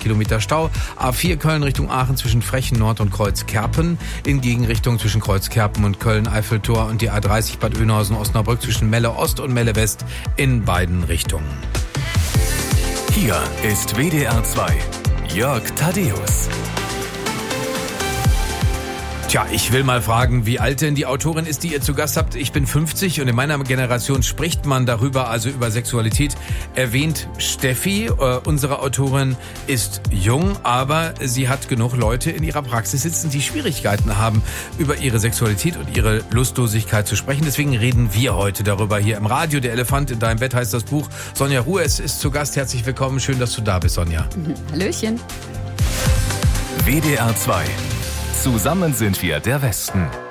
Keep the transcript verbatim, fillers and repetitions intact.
Kilometer Stau. A vier Köln Richtung Aachen zwischen Frechen Nord und Kreuzkerpen. In Gegenrichtung zwischen Kreuzkerpen und Köln-Eiffeltor und die A dreißig Bad Oeynhausen-Osnabrück zwischen Melle Ost und Melle West in beiden Richtungen. Hier ist W D R zwei. Jörg Thaddeus. Tja, ich will mal fragen, wie alt denn die Autorin ist, die ihr zu Gast habt. Ich bin fünfzig und in meiner Generation spricht man darüber, also über Sexualität. Erwähnt Steffi, äh, unsere Autorin, ist jung, aber sie hat genug Leute in ihrer Praxis sitzen, die Schwierigkeiten haben, über ihre Sexualität und ihre Lustlosigkeit zu sprechen. Deswegen reden wir heute darüber hier im Radio. Der Elefant in deinem Bett heißt das Buch. Sonja Ruess ist zu Gast. Herzlich willkommen. Schön, dass du da bist, Sonja. Hallöchen. W D R zwei. Zusammen sind wir der Westen.